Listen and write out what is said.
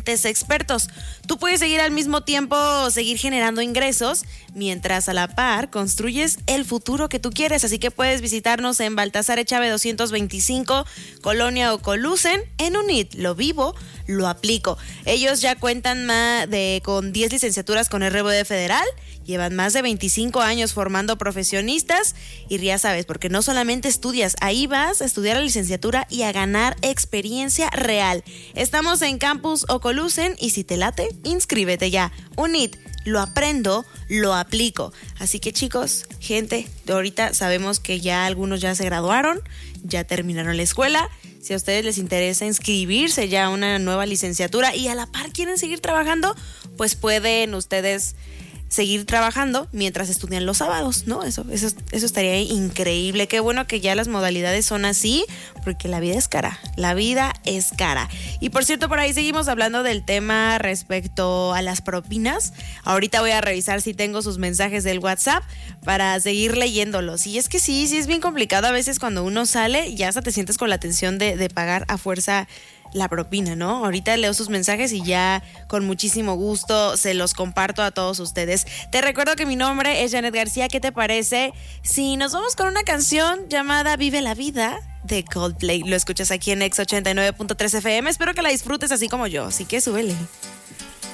docentes expertos. Tú puedes seguir al mismo tiempo, seguir generando ingresos, mientras a la par construyes el futuro que tú quieres. Así que puedes visitarnos en Baltasar Echave 225, Colonia Ocolucen, en UNIT. Lo vivo, lo aplico. Ellos ya cuentan con 10 licenciaturas con RBD Federal, llevan más de 25 años formando profesionistas y ya sabes, porque no solamente estudias, ahí vas a estudiar la licenciatura y a ganar experiencia real. Estamos en Campus Ocolucen y si te late, inscríbete ya. UNIT, lo aprendo, lo aplico. Así que chicos, gente, ahorita sabemos que ya algunos ya se graduaron, ya terminaron la escuela. Si a ustedes les interesa inscribirse ya a una nueva licenciatura y a la par quieren seguir trabajando, pues pueden ustedes seguir trabajando mientras estudian los sábados, ¿no? Eso estaría increíble. Qué bueno que ya las modalidades son así, porque la vida es cara. La vida es cara. Y por cierto, por ahí seguimos hablando del tema respecto a las propinas. Ahorita voy a revisar si tengo sus mensajes del WhatsApp para seguir leyéndolos. Y es que sí es bien complicado a veces cuando uno sale, ya hasta te sientes con la tensión de pagar a fuerza la propina, ¿no? Ahorita leo sus mensajes y ya con muchísimo gusto se los comparto a todos ustedes. Te recuerdo que mi nombre es Janet García. ¿Qué te parece si nos vamos con una canción llamada Vive la Vida de Coldplay? Lo escuchas aquí en X 89.3 FM. Espero que la disfrutes así como yo, así que súbele.